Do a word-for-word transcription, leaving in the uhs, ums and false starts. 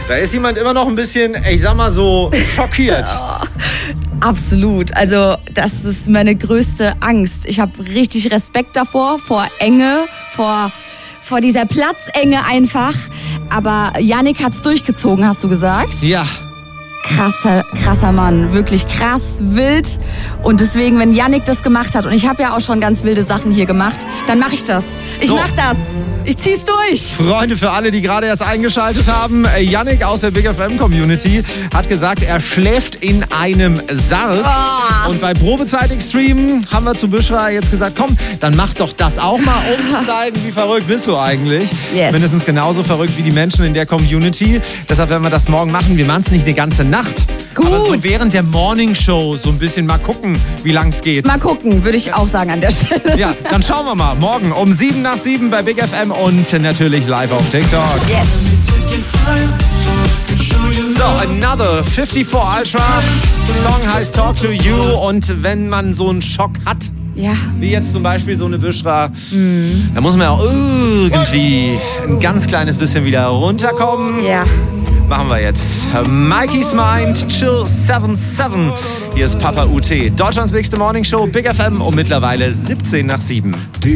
Da ist jemand immer noch ein bisschen, ich sag mal so, schockiert. Absolut. Also das ist meine größte Angst. Ich habe richtig Respekt davor, vor Enge, vor, vor dieser Platzenge einfach. Aber Yannick hat's durchgezogen, hast du gesagt? Ja. Krasser, krasser Mann, wirklich krass, wild. Und deswegen, wenn Yannick das gemacht hat, und ich habe ja auch schon ganz wilde Sachen hier gemacht, dann mache ich das. Ich So. mach das. Ich zieh's durch. Freunde, für alle, die gerade erst eingeschaltet haben, Yannick aus der Big F M Community hat gesagt, er schläft in einem Sarg. Oh. Und bei Probezeit Extreme haben wir zu Büschra jetzt gesagt, komm, dann mach doch das auch mal, um zu zeigen, wie verrückt bist du eigentlich. Yes. Mindestens genauso verrückt wie die Menschen in der Community. Deshalb werden wir das morgen machen. Wir machen es nicht eine ganze Nacht. Gut. Aber so während der Morning Show so ein bisschen mal gucken, wie lang es geht. Mal gucken, würde ich auch sagen an der Stelle. Ja, dann schauen wir mal. Morgen um sieben nach sieben bei Big F M und natürlich live auf TikTok. Yes. So, another fifty-four Ultra. Song heißt Talk to You. Und wenn man so einen Schock hat, Ja. wie jetzt zum Beispiel so eine Büschra, mm. da muss man ja auch irgendwie ein ganz kleines bisschen wieder runterkommen. Ja. Machen wir jetzt. Mikey's Mind, Chill sieben sieben. Hier ist Papa U T. Deutschlands bigste Morning Show, Big F M um mittlerweile siebzehn nach sieben.